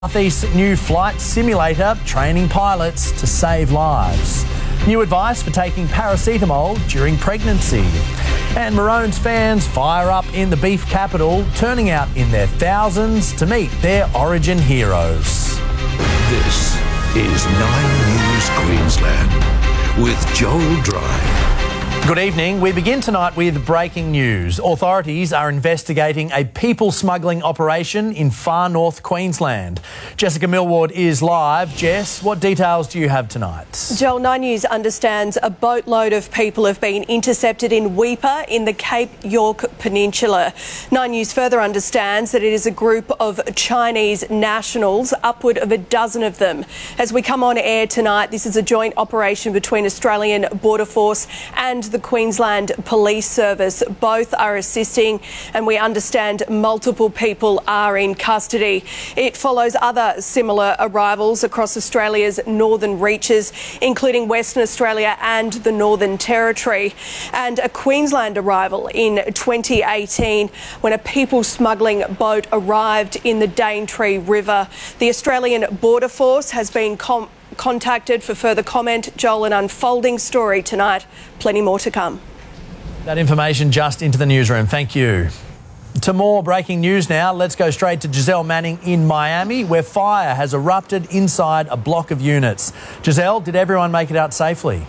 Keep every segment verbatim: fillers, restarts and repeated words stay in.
Southeast's new flight simulator training pilots to save lives. New advice for taking paracetamol during pregnancy. And Maroons fans fire up in the beef capital, turning out in their thousands to meet their origin heroes. This is Nine News Queensland with Joel Dry. Good evening. We begin tonight with breaking news. Authorities are investigating a people smuggling operation in far north Queensland. Jessica Millward is live. Jess, what details do you have tonight? Joel, Nine News understands a boatload of people have been intercepted in Weipa in the Cape York Peninsula. Nine News further understands that it is a group of Chinese nationals, upward of a dozen of them. As we come on air tonight, this is a joint operation between Australian Border Force and the Queensland Police Service. Both are assisting, and we understand multiple people are in custody. It follows other similar arrivals across Australia's northern reaches, including Western Australia and the Northern Territory, and a Queensland arrival in twenty eighteen when a people smuggling boat arrived in the Daintree River. The Australian Border Force has been com- contacted for further comment. Joel, an unfolding story tonight. Plenty more to come. That information just into the newsroom. Thank you. To more breaking news now. Let's go straight to Giselle Manning in Miami, where fire has erupted inside a block of units. Giselle, did everyone make it out safely?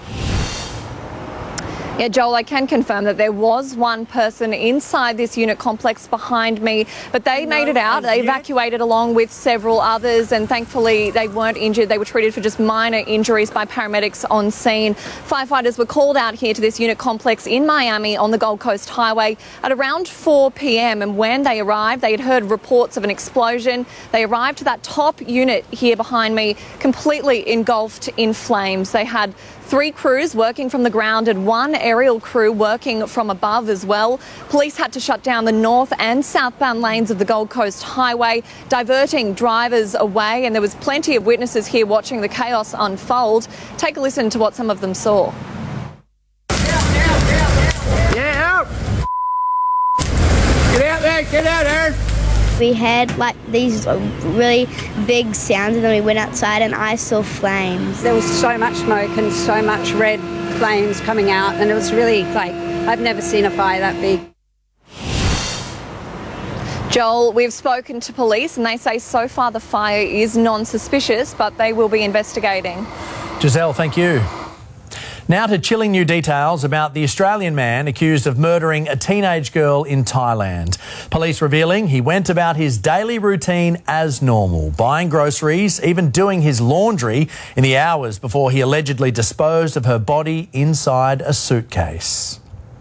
Yeah, Joel, I can confirm that there was one person inside this unit complex behind me, but they made it out. They evacuated along with several others, and thankfully they weren't injured. They were treated for just minor injuries by paramedics on scene. Firefighters were called out here to this unit complex in Miami on the Gold Coast Highway at around four p m, and when they arrived, they had heard reports of an explosion. They arrived to that top unit here behind me, completely engulfed in flames. They had three crews working from the ground and one aerial crew working from above as well. Police had to shut down the north and southbound lanes of the Gold Coast Highway, diverting drivers away, and there was plenty of witnesses here watching the chaos unfold. Take a listen to what some of them saw. Get out! Get out there! Get out there! We had like these really big sounds, and then we went outside and I saw flames. There was so much smoke and so much red flames coming out, and it was really like, I've never seen a fire that big. Joel, we've spoken to police and they say so far the fire is non-suspicious, but they will be investigating. Giselle, thank you. Now to chilling new details about the Australian man accused of murdering a teenage girl in Thailand. Police revealing he went about his daily routine as normal, buying groceries, even doing his laundry in the hours before he allegedly disposed of her body inside a suitcase.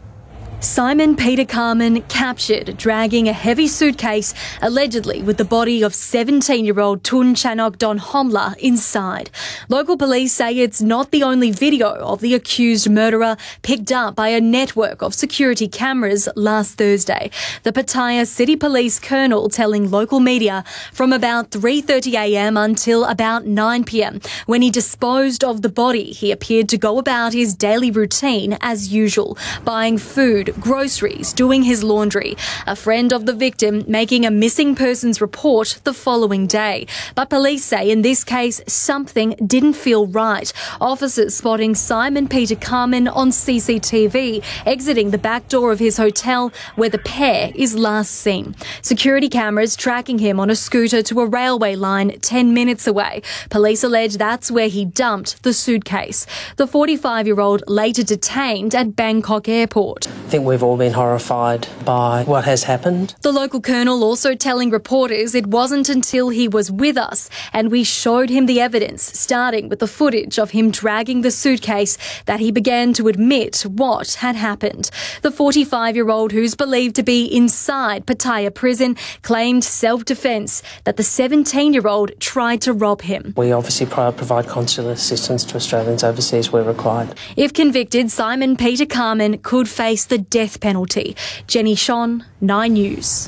Simon Peter Carmen captured dragging a heavy suitcase, allegedly with the body of seventeen-year-old Tun Chanok Don Homla inside. Local police say it's not the only video of the accused murderer picked up by a network of security cameras last Thursday. The Pattaya City Police Colonel telling local media from about three thirty a m until about nine p m when he disposed of the body, he appeared to go about his daily routine as usual, buying food, groceries, doing his laundry. A friend of the victim making a missing persons report the following day. But police say in this case something didn't feel right. Officers spotting Simon Peter Carmen on C C T V exiting the back door of his hotel where the pair is last seen. Security cameras tracking him on a scooter to a railway line ten minutes away. Police allege that's where he dumped the suitcase. The forty-five-year-old later detained at Bangkok Airport. I think we've all been horrified by what has happened. The local colonel also telling reporters it wasn't until he was with us and we showed him the evidence, starting with the footage of him dragging the suitcase, that he began to admit what had happened. The forty-five-year-old, who's believed to be inside Pattaya prison, claimed self-defence, that the seventeen-year-old tried to rob him. We obviously provide consular assistance to Australians overseas where required. If convicted, Simon Peter Carmen could face the death penalty. Jenny Sean, Nine News.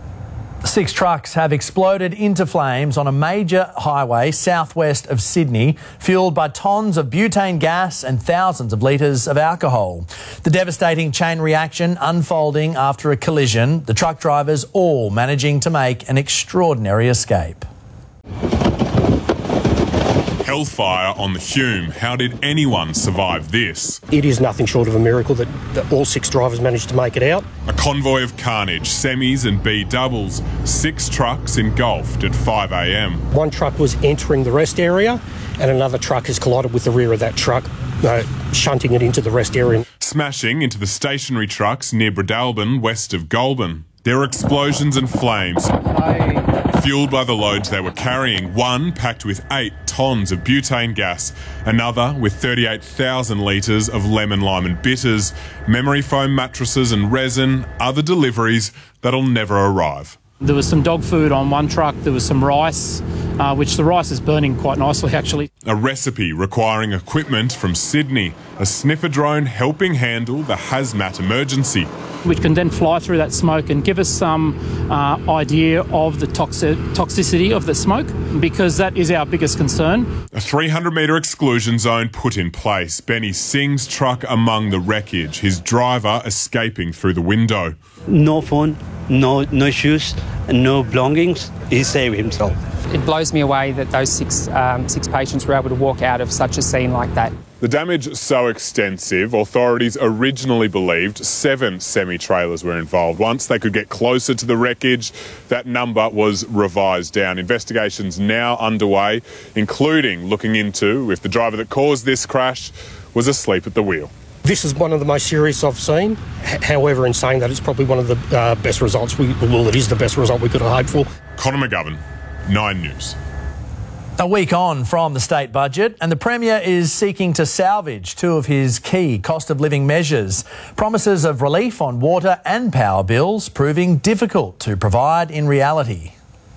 Six trucks have exploded into flames on a major highway southwest of Sydney, fuelled by tons of butane gas and thousands of litres of alcohol. The devastating chain reaction unfolding after a collision, the truck drivers all managing to make an extraordinary escape. Hellfire on the Hume. How did anyone survive this? It is nothing short of a miracle that, that all six drivers managed to make it out. A convoy of carnage, semis and B doubles. Six trucks engulfed at five a m. One truck was entering the rest area and another truck has collided with the rear of that truck, uh, shunting it into the rest area. Smashing into the stationary trucks near Bredalbin, west of Goulburn. There were explosions and flames. Fueled by the loads they were carrying, one packed with eight tonnes of butane gas, another with thirty-eight thousand litres of lemon, lime and bitters, memory foam mattresses and resin, other deliveries that'll never arrive. There was some dog food on one truck, there was some rice, uh, which the rice is burning quite nicely actually. A recipe requiring equipment from Sydney, a sniffer drone helping handle the hazmat emergency. Which can then fly through that smoke and give us some uh, idea of the toxic toxicity of the smoke, because that is our biggest concern. A three hundred metre exclusion zone put in place. Benny Singh's truck among the wreckage, his driver escaping through the window. No phone, no, no shoes, no belongings. He saved himself. It blows me away that those six, um, six patients were able to walk out of such a scene like that. The damage so extensive, authorities originally believed seven semi-trailers were involved. Once they could get closer to the wreckage, that number was revised down. Investigations now underway, including looking into if the driver that caused this crash was asleep at the wheel. This is one of the most serious I've seen. H- however, in saying that, it's probably one of the uh, best results. We, well, it is the best result we could have hoped for. Conor McGovern, Nine News. A week on from the state budget, and the Premier is seeking to salvage two of his key cost of living measures. Promises of relief on water and power bills proving difficult to provide in reality.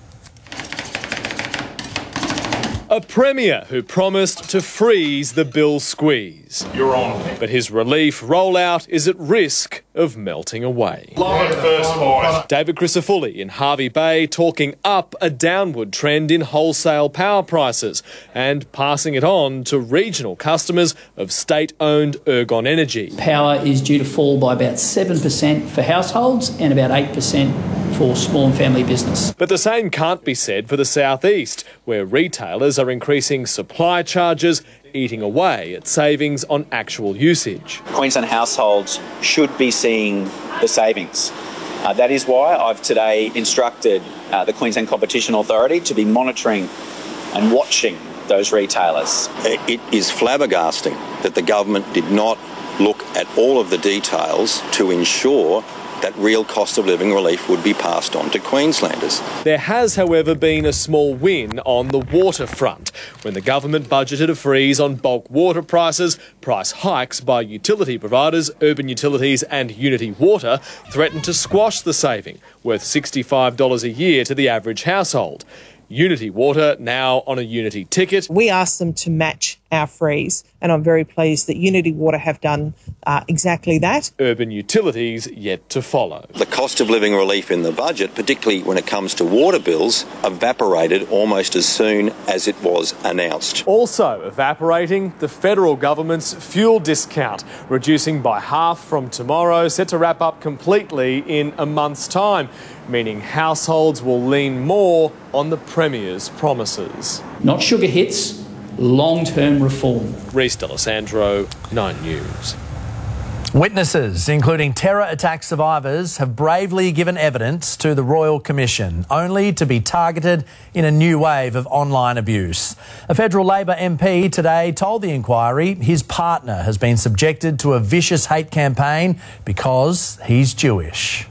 A Premier who promised to freeze the bill squeeze. You're on. But his relief rollout is at risk of melting away. Love at first sight. David Crisafulli in Hervey Bay talking up a downward trend in wholesale power prices and passing it on to regional customers of state-owned Ergon Energy. Power is due to fall by about seven percent for households and about eight percent for small and family business. But the same can't be said for the southeast, where retailers are increasing supply charges, eating away at savings on actual usage. Queensland households should be seeing the savings. Uh, that is why I've today instructed uh, the Queensland Competition Authority to be monitoring and watching those retailers. It is flabbergasting that the government did not look at all of the details to ensure that real cost of living relief would be passed on to Queenslanders. There has, however, been a small win on the water front. When the government budgeted a freeze on bulk water prices, price hikes by utility providers, Urban Utilities and Unity Water threatened to squash the saving, worth sixty-five dollars a year to the average household. Unity Water now on a Unity ticket. We asked them to match our freeze, and I'm very pleased that Unity Water have done uh, exactly that. Urban Utilities yet to follow. The cost of living relief in the budget, particularly when it comes to water bills, evaporated almost as soon as it was announced. Also evaporating, the federal government's fuel discount, reducing by half from tomorrow, set to wrap up completely in a month's time, meaning households will lean more on the Premier's promises. Not sugar hits, long-term reform. Reece D'Alessandro, Nine News. Witnesses, including terror attack survivors, have bravely given evidence to the Royal Commission, only to be targeted in a new wave of online abuse. A federal Labor M P today told the inquiry his partner has been subjected to a vicious hate campaign because he's Jewish.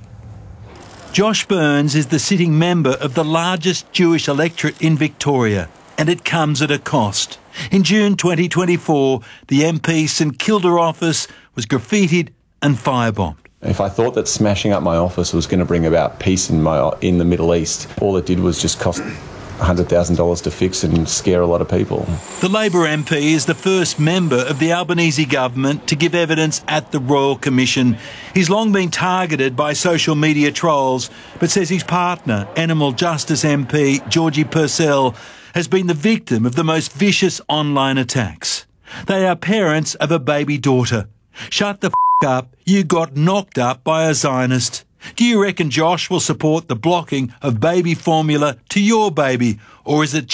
Josh Burns is the sitting member of the largest Jewish electorate in Victoria, and it comes at a cost. In June twenty twenty-four, the M P's St Kilda office was graffitied and firebombed. If I thought that smashing up my office was going to bring about peace in my in the Middle East, all it did was just cost one hundred thousand dollars to fix and scare a lot of people. The Labor M P is the first member of the Albanese government to give evidence at the Royal Commission. He's long been targeted by social media trolls, but says his partner, Animal Justice M P Georgie Purcell, has been the victim of the most vicious online attacks. They are parents of a baby daughter. Shut the f*** up, you got knocked up by a Zionist. Do you reckon Josh will support the blocking of baby formula to your baby, or is it